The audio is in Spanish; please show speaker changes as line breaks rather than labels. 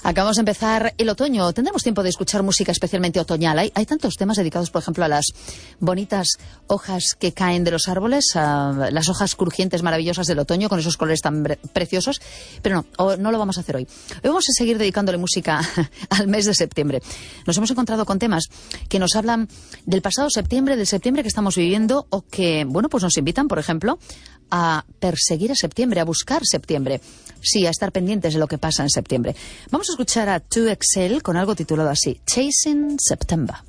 Acabamos de empezar el otoño. Tendremos tiempo de escuchar música especialmente otoñal. Hay tantos temas dedicados, por ejemplo, a las bonitas hojas que caen de los árboles, a las hojas crujientes maravillosas del otoño con esos colores tan preciosos. Pero no lo vamos a hacer hoy. Hoy vamos a seguir dedicándole música al mes de septiembre. Nos hemos encontrado con temas que nos hablan del pasado septiembre, del septiembre que estamos viviendo o que, bueno, pues nos invitan, por ejemplo, a perseguir a septiembre, a buscar septiembre. Sí, a estar pendientes de lo que pasa en septiembre. Vamos a escuchar a 2XL con algo titulado así, Chasing September.